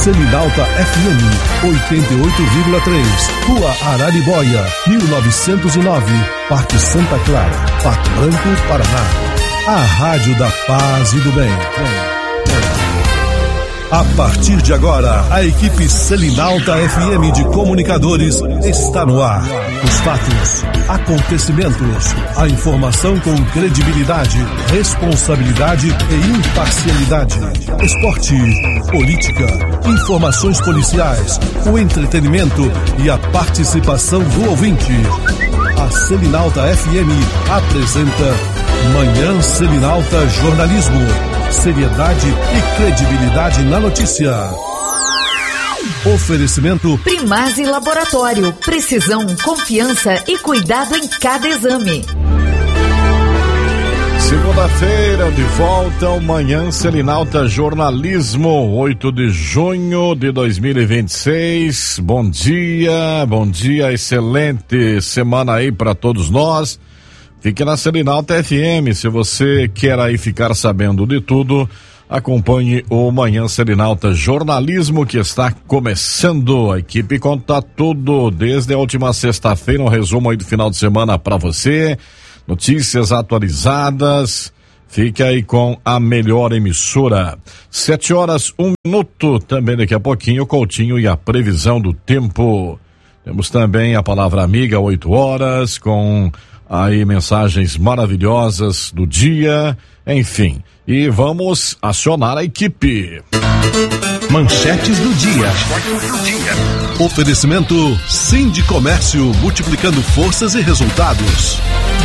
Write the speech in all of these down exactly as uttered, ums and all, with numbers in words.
Selinalta F M, oitenta e oito vírgula três, Rua Araribóia, mil novecentos e nove, Parque Santa Clara, Pato Branco, Paraná. A Rádio da Paz e do Bem. A partir de agora, a equipe Selinalta F M de comunicadores está no ar. Os fatos, acontecimentos, a informação com credibilidade, responsabilidade e imparcialidade. Esporte, política, informações policiais, o entretenimento e a participação do ouvinte. A Selinalta F M apresenta Manhã Selinalta Jornalismo. Seriedade e credibilidade na notícia. Oferecimento Primase Laboratório. Precisão, confiança e cuidado em cada exame. Segunda-feira, de volta ao Manhã Selinalta Jornalismo, oito de junho de dois mil e vinte e seis. Bom dia, bom dia, excelente semana aí para todos nós. Fique na Selinalta F M, se você quer aí ficar sabendo de tudo, acompanhe o Manhã Selinalta Jornalismo que está começando. A equipe conta tudo desde a última sexta-feira, um resumo aí do final de semana para você, notícias atualizadas. Fique aí com a melhor emissora. Sete horas, um minuto, também daqui a pouquinho o Coutinho e a previsão do tempo. Temos também a palavra amiga, oito horas, com aí mensagens maravilhosas do dia, enfim, e vamos acionar a equipe. Manchetes do dia. Oferecimento Sindicomércio, multiplicando forças e resultados.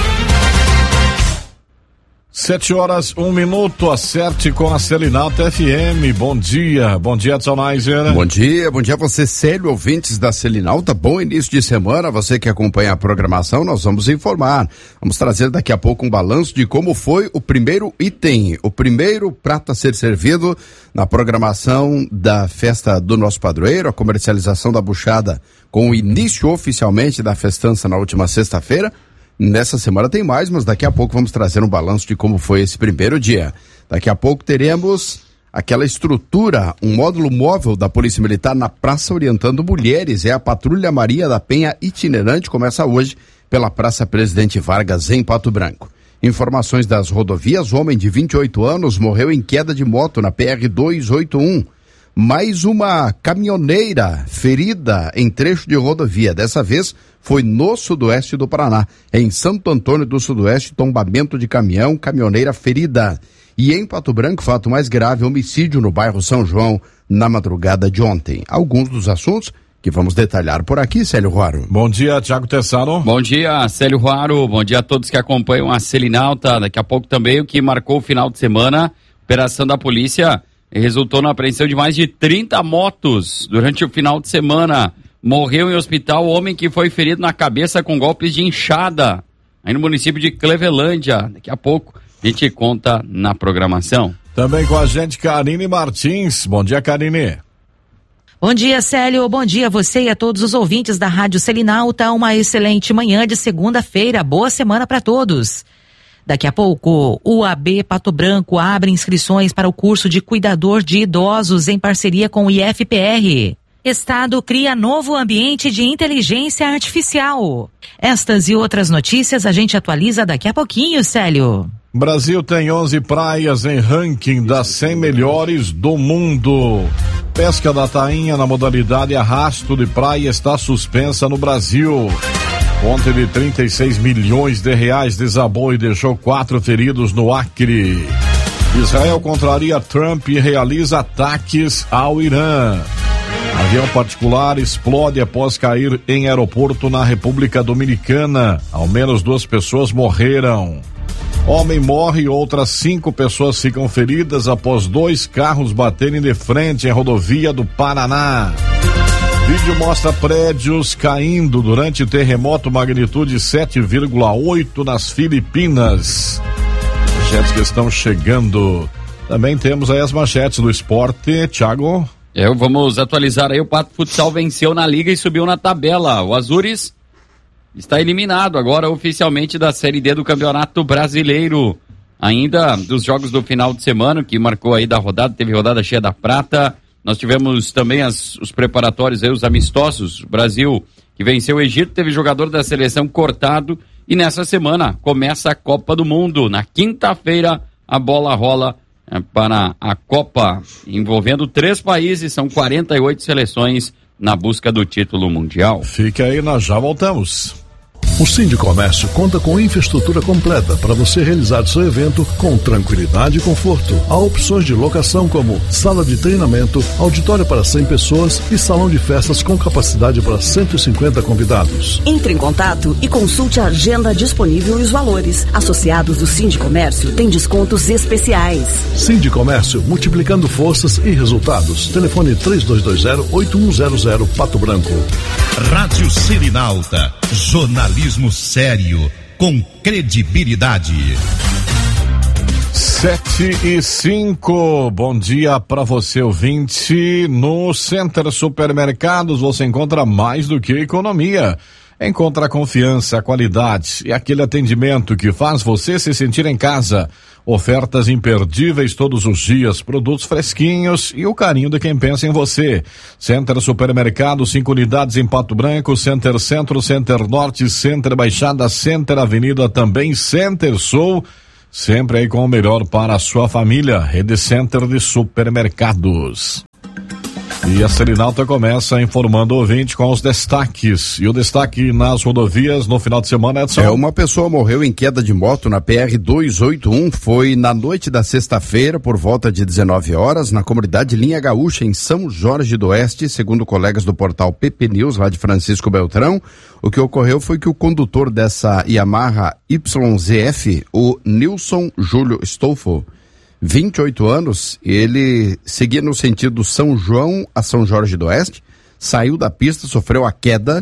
Sete horas, um minuto, acerte com a Selinalta F M. Bom dia, bom dia, Edson Neiser. Bom dia, bom dia a você, Célio, ouvintes da Selinalta. Bom início de semana, você que acompanha a programação, nós vamos informar. Vamos trazer daqui a pouco um balanço de como foi o primeiro item, o primeiro prato a ser servido na programação da festa do nosso padroeiro, a comercialização da buchada com o início oficialmente da festança na última sexta-feira. Nessa semana tem mais, mas daqui a pouco vamos trazer um balanço de como foi esse primeiro dia. Daqui a pouco teremos aquela estrutura, um módulo móvel da Polícia Militar na praça orientando mulheres. É a Patrulha Maria da Penha itinerante, começa hoje pela Praça Presidente Vargas, em Pato Branco. Informações das rodovias: homem de vinte e oito anos morreu em queda de moto na P R duzentos e oitenta e um. Mais uma caminhoneira ferida em trecho de rodovia. Dessa vez foi no sudoeste do Paraná, em Santo Antônio do Sudoeste, tombamento de caminhão, caminhoneira ferida. E em Pato Branco, fato mais grave, homicídio no bairro São João, na madrugada de ontem. Alguns dos assuntos que vamos detalhar por aqui, Célio Ruaro. Bom dia, Thiago Tessaro. Bom dia, Célio Ruaro. Bom dia a todos que acompanham a Selinalta. Daqui a pouco também o que marcou o final de semana, operação da polícia resultou na apreensão de mais de trinta motos durante o final de semana. Morreu em hospital o homem que foi ferido na cabeça com golpes de enxada, aí no município de Clevelândia. Daqui a pouco a gente conta na programação. Também com a gente, Karine Martins. Bom dia, Karine. Bom dia, Célio. Bom dia a você e a todos os ouvintes da Rádio Selinalta. Uma excelente manhã de segunda-feira. Boa semana para todos. Daqui a pouco, o A B Pato Branco abre inscrições para o curso de cuidador de idosos em parceria com o I F P R. Estado cria novo ambiente de inteligência artificial. Estas e outras notícias a gente atualiza daqui a pouquinho, Célio. Brasil tem onze praias em ranking das cem melhores do mundo. Pesca da tainha na modalidade arrasto de praia está suspensa no Brasil. Ontem de trinta e seis milhões de reais desabou e deixou quatro feridos no Acre. Israel contraria Trump e realiza ataques ao Irã. Avião particular explode após cair em aeroporto na República Dominicana. Ao menos duas pessoas morreram. Homem morre e outras cinco pessoas ficam feridas após dois carros baterem de frente em rodovia do Paraná. Vídeo mostra prédios caindo durante terremoto magnitude sete vírgula oito nas Filipinas. Manchetes que estão chegando. Também temos aí as manchetes do esporte. Thiago? É, vamos atualizar aí. O Pato Futsal venceu na liga e subiu na tabela. O Azures está eliminado agora oficialmente da Série D do Campeonato Brasileiro. Ainda dos jogos do final de semana, que marcou aí da rodada, teve rodada cheia da prata. Nós tivemos também as, os preparatórios, aí, os amistosos. O Brasil, que venceu o Egito, teve jogador da seleção cortado. E nessa semana começa a Copa do Mundo. Na quinta-feira, a bola rola é, para a Copa, envolvendo três países. São quarenta e oito seleções na busca do título mundial. Fique aí, nós já voltamos. O Sindicomércio conta com infraestrutura completa para você realizar seu evento com tranquilidade e conforto. Há opções de locação como sala de treinamento, auditório para cem pessoas e salão de festas com capacidade para cento e cinquenta convidados. Entre em contato e consulte a agenda disponível e os valores. Associados do Sindicomércio têm descontos especiais. Sindicomércio, multiplicando forças e resultados. Telefone três dois dois zero, oito um zero zero, Pato Branco. Rádio Selinalta, jornalismo sério, com credibilidade. Sete e cinco, bom dia para você ouvinte. No Center Supermercados você encontra mais do que economia. Encontra a confiança, a qualidade e aquele atendimento que faz você se sentir em casa. Ofertas imperdíveis todos os dias, produtos fresquinhos e o carinho de quem pensa em você. Center Supermercado, cinco unidades em Pato Branco, Center Centro, Center Norte, Center Baixada, Center Avenida, também Center Sul. Sempre aí com o melhor para a sua família. Rede Center de Supermercados. E a Selinalta começa informando o ouvinte com os destaques. E o destaque nas rodovias no final de semana, Edson. É, uma pessoa morreu em queda de moto na P R duzentos e oitenta e um. Foi na noite da sexta-feira, por volta de dezenove horas, na comunidade Linha Gaúcha, em São Jorge do Oeste, segundo colegas do portal P P News, lá de Francisco Beltrão. O que ocorreu foi que o condutor dessa Yamaha Y Z F, o Nilson Júlio Stoffel, vinte e oito anos, ele seguia no sentido São João a São Jorge do Oeste, saiu da pista, sofreu a queda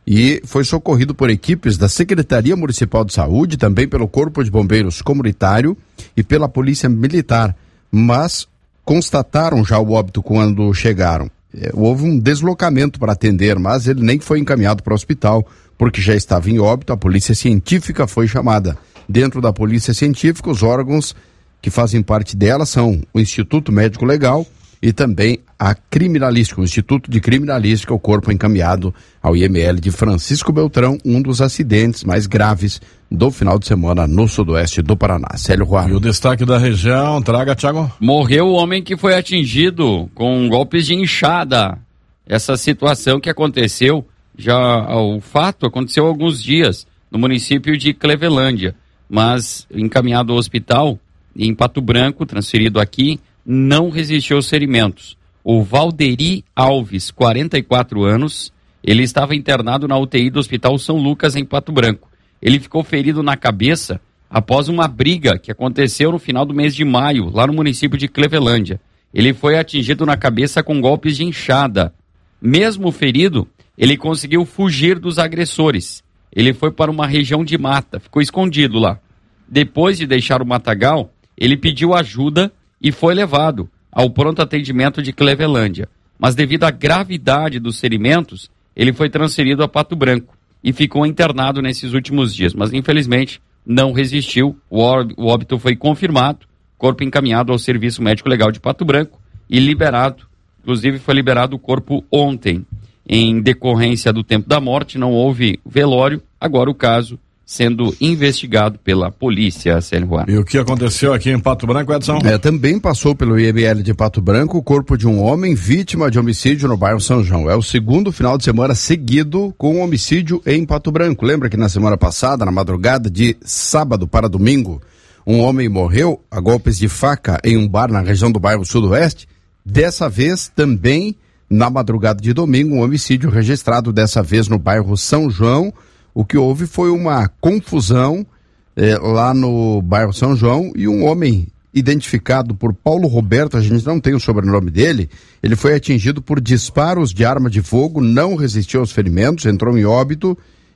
e foi socorrido por equipes da Secretaria Municipal de Saúde, também pelo Corpo de Bombeiros Comunitário e pela Polícia Militar, mas constataram já o óbito quando chegaram. É, houve um deslocamento para atender, mas ele nem foi encaminhado para o hospital, porque já estava em óbito. A Polícia Científica foi chamada. Dentro da Polícia Científica, os órgãos que fazem parte dela são o Instituto Médico Legal e também a Criminalística, o Instituto de Criminalística, o corpo encaminhado ao I M L de Francisco Beltrão, um dos acidentes mais graves do final de semana no sudoeste do Paraná. Célio Ruaro. E o destaque da região, traga, Thiago. Morreu o homem que foi atingido com golpes de enxada. Essa situação que aconteceu, já o fato aconteceu há alguns dias no município de Clevelândia, mas encaminhado ao hospital em Pato Branco, transferido aqui, não resistiu aos ferimentos. O Valderi Alves, quarenta e quatro anos, ele estava internado na U T I do Hospital São Lucas, em Pato Branco. Ele ficou ferido na cabeça após uma briga que aconteceu no final do mês de maio, lá no município de Clevelândia. Ele foi atingido na cabeça com golpes de enxada. Mesmo ferido, ele conseguiu fugir dos agressores. Ele foi para uma região de mata, ficou escondido lá. Depois de deixar o matagal, ele pediu ajuda e foi levado ao pronto atendimento de Clevelândia. Mas devido à gravidade dos ferimentos, ele foi transferido a Pato Branco e ficou internado nesses últimos dias. Mas infelizmente não resistiu, o óbito foi confirmado, corpo encaminhado ao Serviço Médico Legal de Pato Branco e liberado. Inclusive foi liberado o corpo ontem. Em decorrência do tempo da morte, não houve velório, agora o caso sendo investigado pela polícia, Célio Ruaro. E o que aconteceu aqui em Pato Branco, Edson? É, também passou pelo I M L de Pato Branco o corpo de um homem vítima de homicídio no bairro São João. É o segundo final de semana seguido com um homicídio em Pato Branco. Lembra que na semana passada, na madrugada de sábado para domingo, um homem morreu a golpes de faca em um bar na região do bairro Sudoeste? Dessa vez, também na madrugada de domingo, um homicídio registrado dessa vez no bairro São João. O que houve foi uma confusão eh, lá no bairro São João e um homem identificado por Paulo Roberto, a gente não tem o sobrenome dele, ele foi atingido por disparos de arma de fogo, não resistiu aos ferimentos, entrou em óbito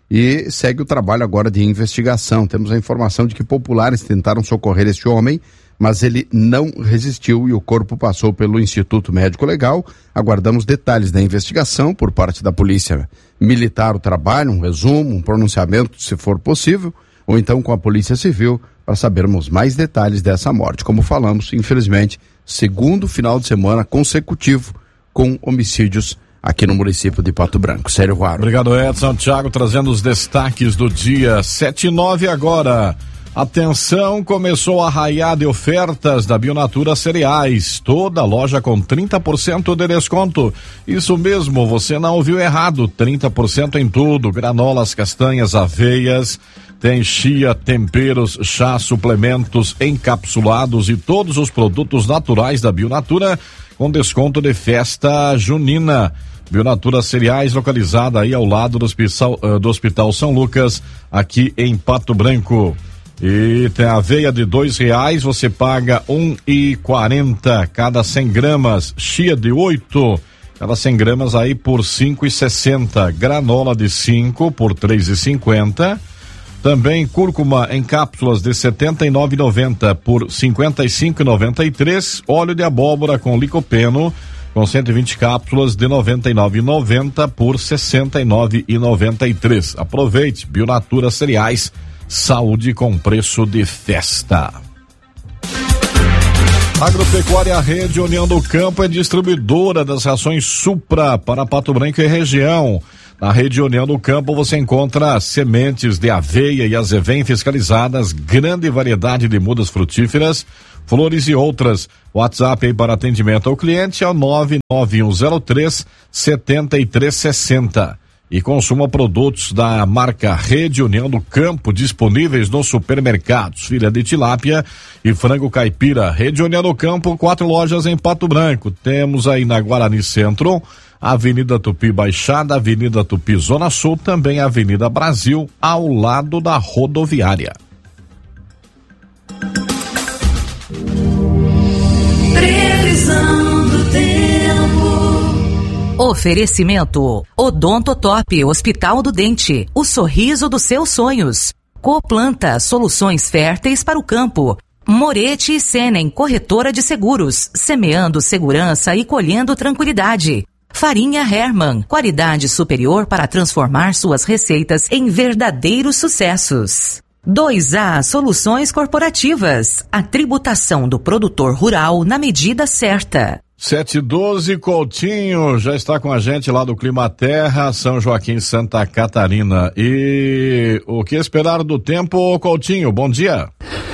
e segue o trabalho agora de investigação. Temos a informação de que populares tentaram socorrer este homem, mas ele não resistiu e o corpo passou pelo Instituto Médico Legal. Aguardamos detalhes da investigação por parte da Polícia Militar, o trabalho, um resumo, um pronunciamento, se for possível, ou então com a Polícia Civil, para sabermos mais detalhes dessa morte. Como falamos, infelizmente, segundo final de semana consecutivo com homicídios aqui no município de Pato Branco. Sério, Ruaro. Obrigado, Edson. Thiago trazendo os destaques do dia. sete e nove agora. Atenção, começou a raiar de ofertas da Bionatura Cereais. Toda loja com trinta por cento de desconto. Isso mesmo, você não ouviu errado. trinta por cento em tudo. Granolas, castanhas, aveias. Tem chia, temperos, chá, suplementos, encapsulados e todos os produtos naturais da Bionatura com desconto de festa junina. Bionatura Cereais, localizada aí ao lado do Hospital, uh, do Hospital São Lucas, aqui em Pato Branco. E tem aveia de dois reais, você paga um e quarenta cada cem gramas. Chia de oito, cada cem gramas aí por cinco e sessenta. Granola de cinco por três e cinquenta. Também cúrcuma em cápsulas de setenta e nove e noventa por cinquenta e cinco e noventa e três. Óleo de abóbora com licopeno com cento e vinte cápsulas de noventa e nove e noventa por sessenta e nove e noventa e três. Aproveite, Bionatura Cereais. Saúde com preço de festa. Agropecuária Rede União do Campo é distribuidora das rações Supra para Pato Branco e região. Na Rede União do Campo você encontra sementes de aveia e azevém fiscalizadas, grande variedade de mudas frutíferas, flores e outras. WhatsApp aí para atendimento ao cliente é o nove nove um zero três sete três seis zero. E consuma produtos da marca Rede União do Campo disponíveis nos supermercados. Filé de tilápia e frango caipira. Rede União do Campo, quatro lojas em Pato Branco. Temos aí na Guarani Centro, Avenida Tupi Baixada, Avenida Tupi Zona Sul, também Avenida Brasil, ao lado da rodoviária. Previsão do tempo. Oferecimento: Odontotop, Hospital do Dente, o sorriso dos seus sonhos. Coplanta, soluções férteis para o campo. Moretti e Senen, corretora de seguros, semeando segurança e colhendo tranquilidade. Farinha Hermann, qualidade superior para transformar suas receitas em verdadeiros sucessos. dois A Soluções Corporativas, a tributação do produtor rural na medida certa. sete e doze, Coutinho já está com a gente lá do Climaterra, São Joaquim, Santa Catarina. E o que esperar do tempo, Coutinho? Bom dia.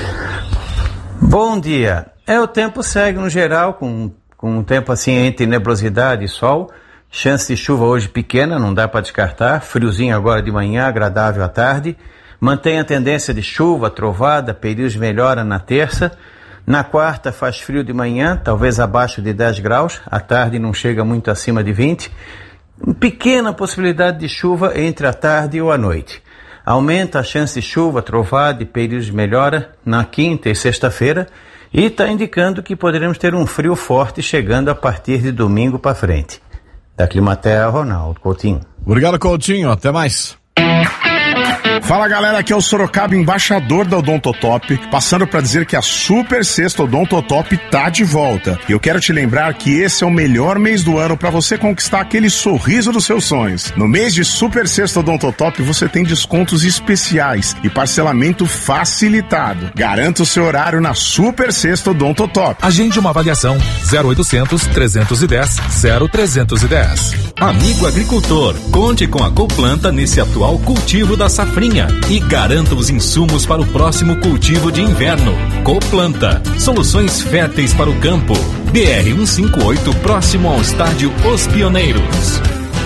Bom dia. É, o tempo segue no geral com, com um tempo assim entre nebulosidade e sol. Chance de chuva hoje pequena, não dá para descartar. Friozinho agora de manhã, agradável à tarde. Mantém a tendência de chuva, trovada, períodos de melhora na terça. Na quarta faz frio de manhã, talvez abaixo de dez graus, à tarde não chega muito acima de vinte. Pequena possibilidade de chuva entre a tarde ou a noite. Aumenta a chance de chuva, trovada e períodos de melhora na quinta e sexta-feira e está indicando que poderemos ter um frio forte chegando a partir de domingo para frente. Da Climaterra, Ronaldo Coutinho. Obrigado, Coutinho. Até mais. Fala galera, aqui é o Sorocaba, embaixador da Odontotop, passando para dizer que a Super Sexta Odontotop tá de volta. E eu quero te lembrar que esse é o melhor mês do ano para você conquistar aquele sorriso dos seus sonhos. No mês de Super Sexta Odontotop você tem descontos especiais e parcelamento facilitado. Garanta o seu horário na Super Sexta Odontotop. Agende uma avaliação zero oitocentos, trezentos e dez, zero trezentos e dez. Amigo agricultor, conte com a Coplanta nesse atual cultivo da safrinha e garanta os insumos para o próximo cultivo de inverno. Coplanta, soluções férteis para o campo. B R cento e cinquenta e oito, próximo ao estádio Os Pioneiros.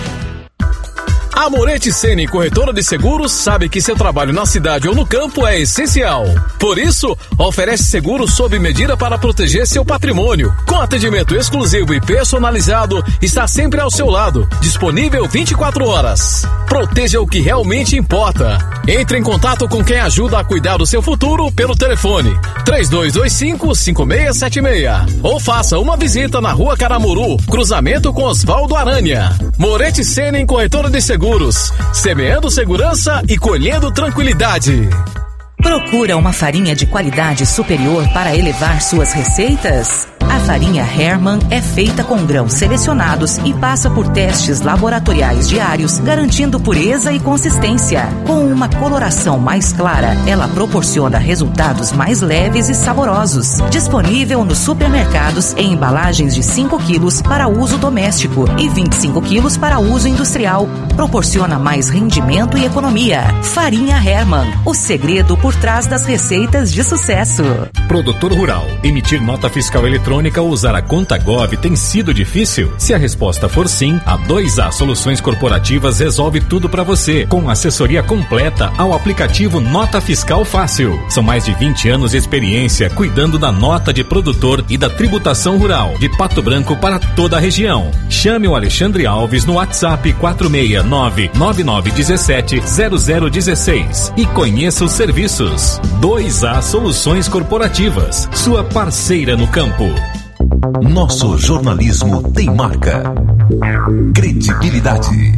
A Moretti Senen, corretora de seguros, sabe que seu trabalho na cidade ou no campo é essencial. Por isso, oferece seguro sob medida para proteger seu patrimônio. Com atendimento exclusivo e personalizado, está sempre ao seu lado, disponível vinte e quatro horas. Proteja o que realmente importa. Entre em contato com quem ajuda a cuidar do seu futuro pelo telefone três dois dois cinco, cinco seis sete seis ou faça uma visita na Rua Caramuru, cruzamento com Osvaldo Aranha. Moretti Senen, corretora de seguros. Semeando segurança e colhendo tranquilidade. Procura uma farinha de qualidade superior para elevar suas receitas? A farinha Hermann é feita com grãos selecionados e passa por testes laboratoriais diários, garantindo pureza e consistência. Com uma coloração mais clara, ela proporciona resultados mais leves e saborosos. Disponível nos supermercados em embalagens de cinco quilos para uso doméstico e vinte e cinco quilos para uso industrial. Proporciona mais rendimento e economia. Farinha Hermann, o segredo por trás das receitas de sucesso. Produtor rural, emitir nota fiscal eletrônica ou usar a conta Gov tem sido difícil? Se a resposta for sim, a dois A Soluções Corporativas resolve tudo para você, com assessoria completa ao aplicativo Nota Fiscal Fácil. São mais de vinte anos de experiência cuidando da nota de produtor e da tributação rural de Pato Branco para toda a região. Chame o Alexandre Alves no WhatsApp quatro seis nove nove nove um sete zero zero um seis e conheça os serviços. dois A Soluções Corporativas, sua parceira no campo. Nosso jornalismo tem marca. Credibilidade.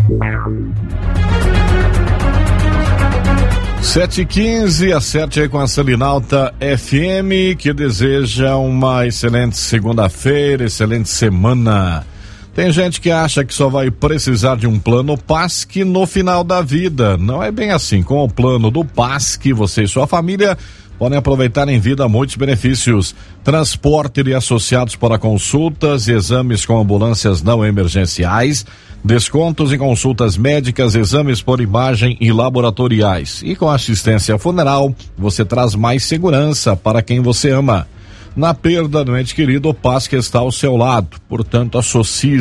sete e quinze, acerte aí com a Selinalta F M, que deseja uma excelente segunda-feira, excelente semana. Tem gente que acha que só vai precisar de um plano P A S C no final da vida. Não é bem assim. Com o plano do P A S C, você e sua família podem aproveitar em vida muitos benefícios. Transporte e associados para consultas e exames com ambulâncias não emergenciais, descontos em consultas médicas, exames por imagem e laboratoriais. E com assistência funeral, você traz mais segurança para quem você ama. Na perda do ente querido, o P A S C está ao seu lado. Portanto, associe